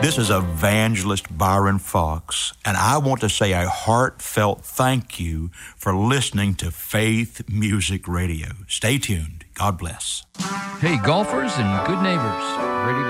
This is Evangelist Byron Fox, and I want to say a heartfelt thank you for listening to Faith Music Radio. Stay tuned. God bless. Hey, golfers and good neighbors, ready to